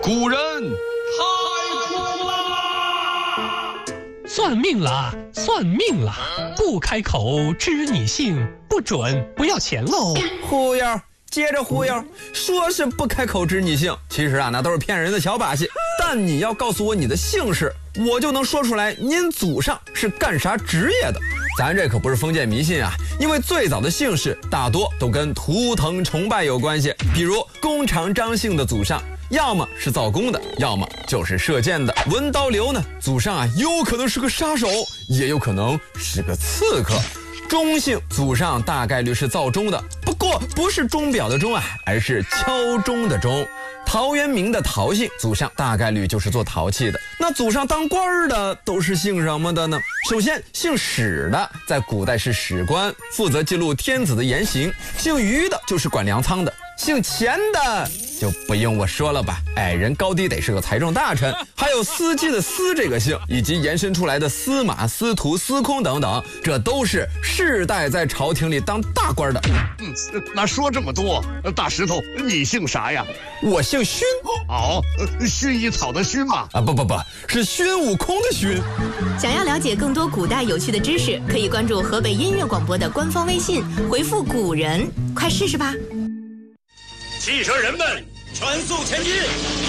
古人太苦啦！ 算命啦，算命啦！不开口知你姓，不准不要钱喽！ 忽悠，接着忽悠，说是不开口知你姓，其实啊，那都是骗人的小把戏。但你要告诉我你的姓氏，我就能说出来您祖上是干啥职业的。咱这可不是封建迷信啊，因为最早的姓氏大多都跟图腾崇拜有关系。比如弓长张姓的祖上，要么是造弓的，要么就是射箭的。文刀刘呢，祖上啊有可能是个杀手，也有可能是个刺客。钟姓祖上大概率是造钟的，不过不是钟表的钟啊，而是敲钟的钟。陶渊明的陶姓祖上大概率就是做陶器的。那祖上当官的都是姓什么的呢？首先，姓史的在古代是史官，负责记录天子的言行；姓于的就是管粮仓的；姓钱的就不用我说了吧，人高低得是个财政大臣。还有司机的司这个姓，以及延伸出来的司马、司徒、司空等等，这都是世代在朝廷里当大官的。 那说这么多，大石头，你姓啥呀？ 我姓勋。 哦，薰衣草的薰嘛？ 不，是孙悟空的孙。 想要了解更多古代有趣的知识，可以关注河北音乐广播的官方微信，回复古人，快试试吧。 汽车人们，全速前进！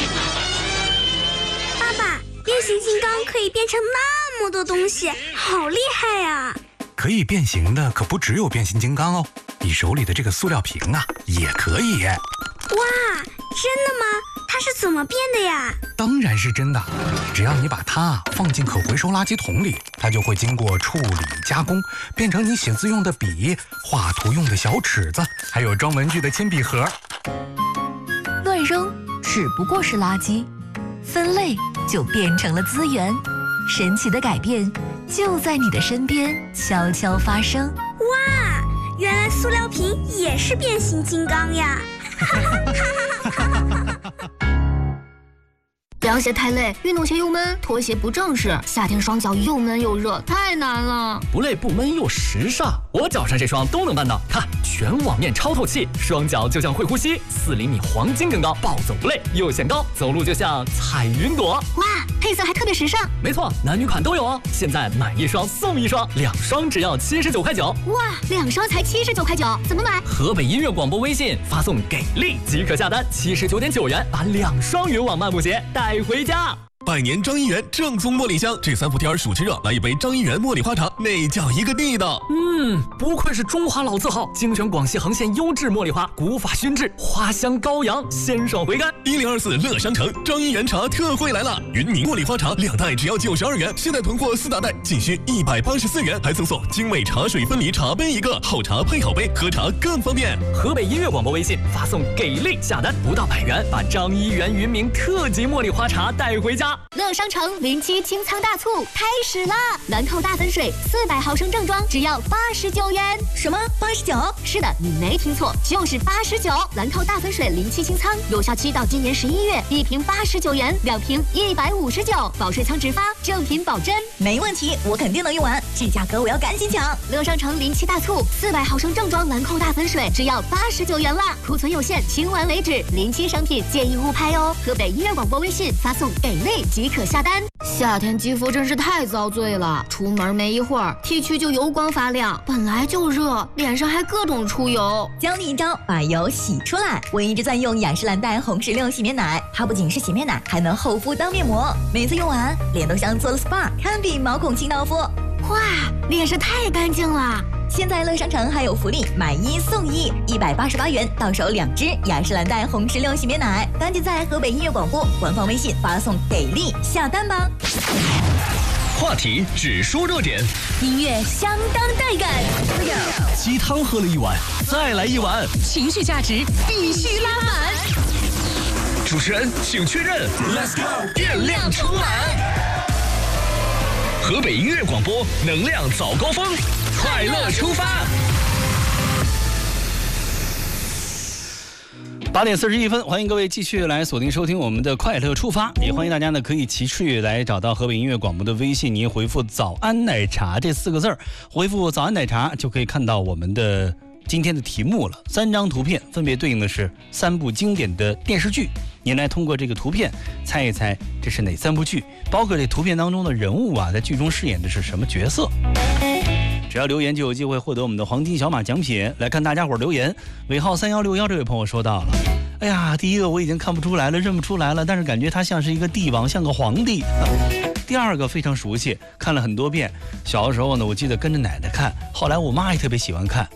爸爸，变形金刚可以变成那么多东西，好厉害呀！ 可以变形的可不只有变形金刚哦，你手里的这个塑料瓶啊，也可以。 哇，真的吗？它是怎么变的呀？ 当然是真的，只要你把它放进可回收垃圾桶里，它就会经过处理加工，变成你写字用的笔、画图用的小尺子，还有装文具的铅笔盒。 乱扔只不过是垃圾，分类就变成了资源。神奇的改变就在你的身边悄悄发生。 哇，原来塑料瓶也是变形金刚呀！ 凉鞋太累，运动鞋又闷，拖鞋不正式，夏天双脚又闷又热，太难了。 不累不闷又时尚，我脚上这双都能办到。看，全网面超透气，双脚就像会呼吸，4厘米黄金更高，暴走不累又显高，走路就像踩云朵。 哇，配色还特别时尚。 没错，男女款都有哦。现在买1双送1双，2双只要79块9。 哇，2双才79块9，怎么买？ 河北音乐广播微信发送给力即可下单，79.9元把2双云网漫步鞋带回家。 百年张一元正宗茉莉香，这3伏天暑期热，来一杯张一元茉莉花茶，那叫一个地道。 不愧是中华老字号，精选广西横县优质茉莉花，古法熏制，花香高扬，鲜爽回甘。 1024乐商城张一元茶特惠来了，云宁茉莉花茶2袋只要92元，现在囤货4大袋仅需184元，还赠送精美茶水分离茶杯1个，好茶配好杯，喝茶更方便。 河北音乐广播微信发送给力下单，不到100元，把张一元云明特级茉莉花茶带回家。 乐商城07清仓大促开始啦！兰蔻大粉水400毫升正装只要89元。 什么89？ 是的，你没听错，就是89。兰蔻大粉水07清仓，有效期到今年11月，1瓶89元，2瓶159，保水仓直发，正品保真。 没问题，我肯定能用完，这价格我要赶紧抢。 乐商城07大促，400毫升正装兰蔻大粉水只要89元啦，库存有限，清完为止。07商品建议勿拍哦。河北音乐广播微信发送给力即可下单。夏天肌肤真是太遭罪了，出门没一会儿，T 区就油光发亮，本来就热，脸上还各种出油。 教你一招，把油洗出来。我一直在用雅诗兰黛红石榴洗面奶，它不仅是洗面奶，还能厚敷当面膜，每次用完脸都像做了 SPA， 堪比毛孔清道夫。 哇，脸是太干净了。 现在乐商城还有福利，买1送1，188元到手2支雅诗兰黛红石榴洗面奶，赶紧在河北音乐广播官方微信发送给力下单吧。 话题只说热点， 音乐相当带感， 鸡汤喝了1碗，再来1碗， 情绪价值必须拉满。 主持人请确认 ，Let's go， 电量充满。河北音乐广播能量早高峰，快乐出发。 8点41分，欢迎各位继续来锁定收听我们的快乐出发，也欢迎大家呢可以继续来找到河北音乐广播的微信，您回复早安奶茶这4个字，回复早安奶茶就可以看到我们的今天的题目了。3张图片分别对应的是3部经典的电视剧， 您来通过这个图片猜一猜这是哪3部剧，包括这图片当中的人物啊，在剧中饰演的是什么角色。只要留言就有机会获得我们的黄金小马奖品。来看大家伙留言，尾号3161这位朋友说到了，哎呀，第一个我已经看不出来了，认不出来了，但是感觉他像是一个帝王，像个皇帝。第二个非常熟悉，看了很多遍，小的时候呢，我记得跟着奶奶看，后来我妈也特别喜欢看，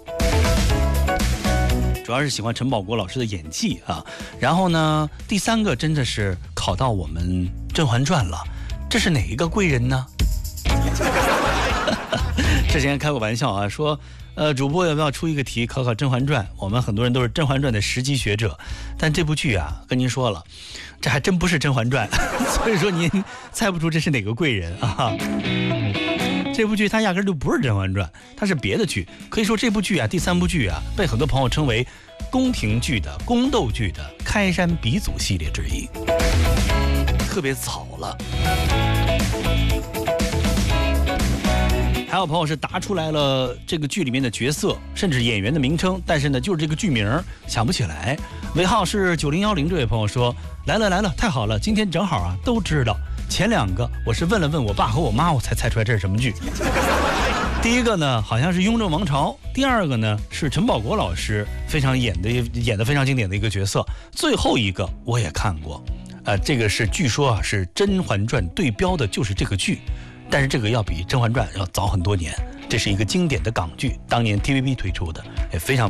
主要是喜欢陈宝国老师的演技啊。然后呢，第3个真的是考到我们《甄嬛传》了，这是哪一个贵人呢？之前开过玩笑啊，说主播要不要出一个题考考《甄嬛传》？我们很多人都是《甄嬛传》的10级学者，但这部剧啊，跟您说了，这还真不是《甄嬛传》，所以说您猜不出这是哪个贵人啊。这部剧它压根就不是《甄嬛传》，它是别的剧。可以说这部剧啊，第3部剧啊，被很多朋友称为宫廷剧的、宫斗剧的开山鼻祖系列之一，特别早了。还有朋友是答出来了这个剧里面的角色，甚至演员的名称，但是呢，就是这个剧名想不起来。尾号是9010这位朋友说，来了，太好了，今天正好啊都知道。前2个我是问了问我爸和我妈，我才猜出来这是什么剧。第一个呢好像是《雍正王朝》，第2个呢是陈宝国老师非常演得非常经典的一个角色，最后一个我也看过，这个是据说啊是《甄嬛传》对标的就是这个剧。但是这个要比《甄嬛传》要早很多年，这是一个经典的港剧，当年 TVB 推出的，也非常